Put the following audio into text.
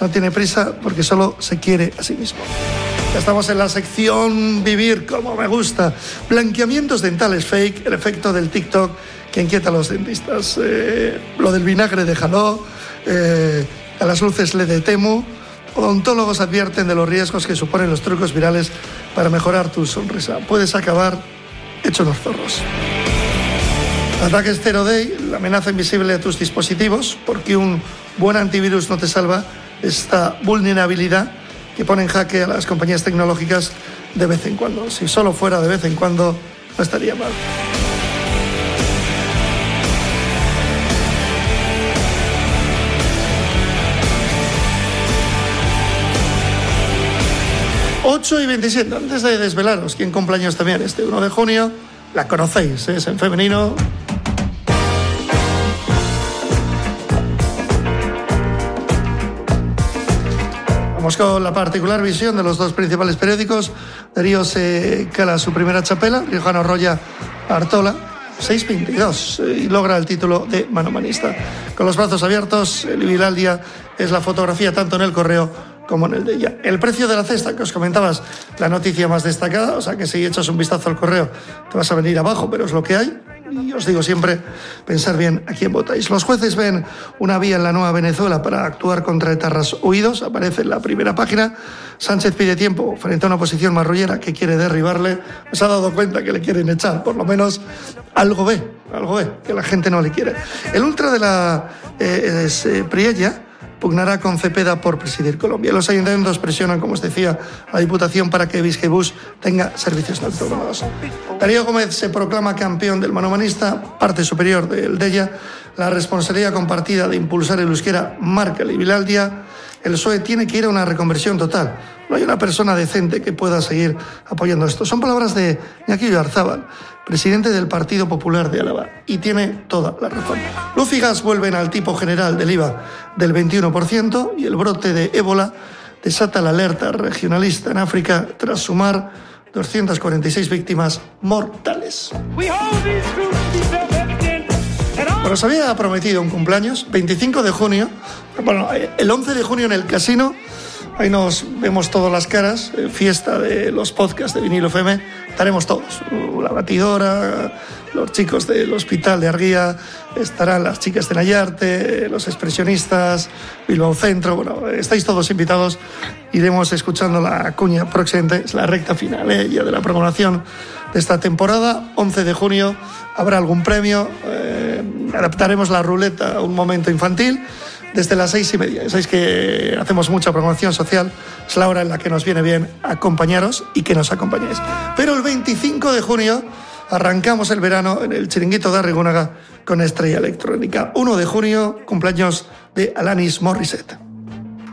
no tiene prisa porque solo se quiere a sí mismo. Ya estamos en la sección Vivir como me gusta. Blanqueamientos dentales fake, el efecto del TikTok que inquieta a los dentistas. Lo del vinagre de Jaló, a las luces LED de Temu. Odontólogos advierten de los riesgos que suponen los trucos virales para mejorar tu sonrisa. Puedes acabar hecho unos zorros. Ataques Zero Day, la amenaza invisible a tus dispositivos, porque un buen antivirus no te salva. Esta vulnerabilidad que pone en jaque a las compañías tecnológicas de vez en cuando. Si solo fuera de vez en cuando, no estaría mal. ...8 y 27, antes de desvelaros quién cumpleaños también este 1 de junio... ...la conocéis, es en femenino... Vamos con la particular visión de los dos principales periódicos. Darío se cala su primera chapela, Riojano Roya Artola, 6.22, y logra el título de manomanista. Con los brazos abiertos, el Ibilaldia es la fotografía tanto en el Correo como en el de ella. El precio de la cesta, que os comentabas, la noticia más destacada, o sea que si echas un vistazo al Correo te vas a venir abajo, pero es lo que hay. Y os digo siempre, pensar bien a quién votáis. Los jueces ven una vía en la nueva Venezuela para actuar contra etarras huidos. Aparece en la primera página. Sánchez pide tiempo frente a una oposición marrullera que quiere derribarle. Se ha dado cuenta que le quieren echar. Por lo menos algo ve, que la gente no le quiere. El ultra de la Priella pugnará con Cepeda por presidir Colombia. Los ayuntamientos presionan, como os decía, a la Diputación para que Bizkaibus tenga servicios nocturnos. Darío Gómez se proclama campeón del manomanista, parte superior del Deia. La responsabilidad compartida de impulsar el euskera marca el Ibilaldia. El PSOE tiene que ir a una reconversión total. No hay una persona decente que pueda seguir apoyando esto. Son palabras de Iñaki Oyarzábal, presidente del Partido Popular de Álava, y tiene toda la razón. Luz y gas vuelven al tipo general del IVA del 21% y el brote de ébola desata la alerta regionalista en África tras sumar 246 víctimas mortales. Bueno, os había prometido un cumpleaños, 25 de junio, bueno, el 11 de junio en el casino. Ahí nos vemos todas las caras, fiesta de los podcasts de Vinilo FM, estaremos todos, la batidora, los chicos del Hospital de Arguía, estarán las chicas de Nayarte, los expresionistas, Bilbao Centro, bueno, estáis todos invitados, iremos escuchando la cuña próxima, es la recta final ya de la programación de esta temporada, 11 de junio, habrá algún premio, adaptaremos la ruleta a un momento infantil, desde las 6:30. Sabéis que hacemos mucha programación social, es la hora en la que nos viene bien acompañaros y que nos acompañéis. Pero el 25 de junio arrancamos el verano en el Chiringuito de Arrigúnaga con Estrella Electrónica. 1 de junio, cumpleaños de Alanis Morissette.